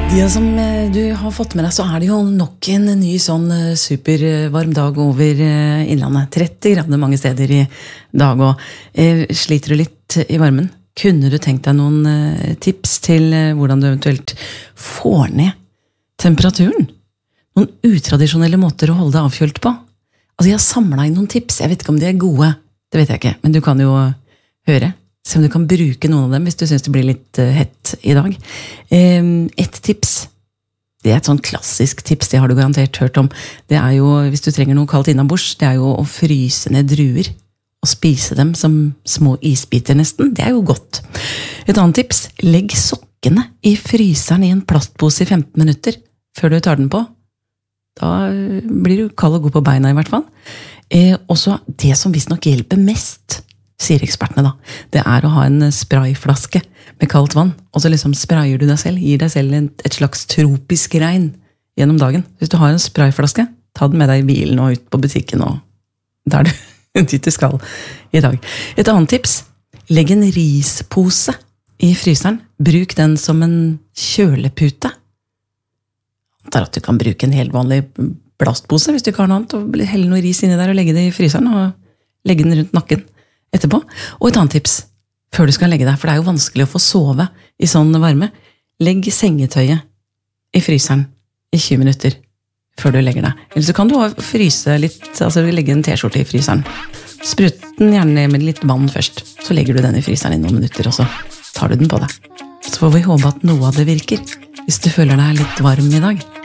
Ja, som du har fått med deg, så det jo nok en ny sånn supervarm dag over innlandet. 30 grader mange steder i dag, og sliter du litt i varmen? Kunne du tenkt deg noen tips til hvordan du eventuelt får ned temperaturen? Noen utradisjonelle måter å holde deg avkjølt på? Altså, jeg har samlet inn noen tips, jeg vet ikke om de gode, det vet jeg ikke, men du kan jo høre. Se om du kan bruke noen av dem hvis du synes det blir litt hett i dag. Et tips, det et sånn klassisk tips, det har du garantert hørt om. Det jo, hvis du trenger noe kaldt innabords, det jo å fryse ned druer og spise dem som små isbiter nesten. Det jo godt. Et annet tips, legg sokkene i fryseren i en plastpose i 15 minutter før du tar den på. Da blir du kald og god på beina i hvert fall. Også det som visst nok hjelper mest, sier ekspertene da, det å ha en sprayflaske med kaldt vann, og så liksom sprayer du deg selv, gir deg selv et slags tropisk regn gjennom dagen. Hvis du har en sprayflaske, ta den med deg i bilen og ut på butikken, og der du dit du skal i dag. Et annet tips, legg en rispose i fryseren, bruk den som en kjølepute. Det at du kan bruke en helt vanlig plastpose hvis du ikke har noe annet, og helle noe ris inni der og legge det i fryseren, og legge den rundt nakken etterpå. Og et annet tips, før du skal legge deg, for det jo vanskelig å få sove i sånn varme, legg sengetøyet i fryseren i 20 minutter før du legger deg. Eller så kan du fryse litt, altså legge en t-skjorte i fryseren. Sprut den gjerne med litt vann først, så legger du den i fryseren i noen minutter, og så tar du den på deg. Så får vi håpe at noe av det virker, hvis du føler deg litt varm i dag.